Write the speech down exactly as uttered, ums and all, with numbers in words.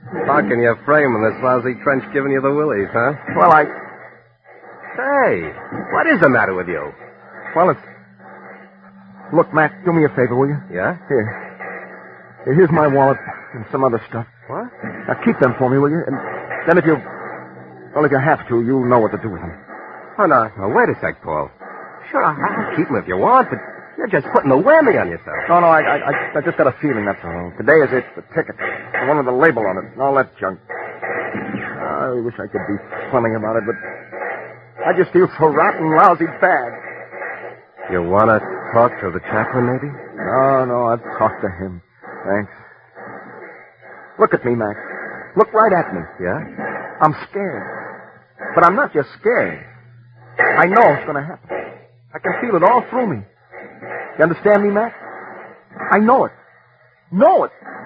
Locking your frame in this lousy trench giving you the willies, huh? Well, I... Say, what is the matter with you? Well, it's... Look, Mac, do me a favor, will you? Yeah? Here. Here, here's my wallet and some other stuff. What? Now, keep them for me, will you? And then if you... Well, if you have to, you'll know what to do with them. Oh, no. Now, wait a sec, Paul. Sure, I'll keep them if you want, but you're just putting a whammy on yourself. No, no, I, I, I just got a feeling, that's all. Today is it, the ticket. The one with the label on it, and all that junk. I wish I could be funny about it, but I just feel so rotten, lousy bad. You want to talk to the chaplain, maybe? No, no, I've talked to him. Thanks. Look at me, Mac. Look right at me. Yeah? I'm scared. But I'm not just scared. I know it's going to happen. I can feel it all through me. You understand me, Mac? I know it. Know it.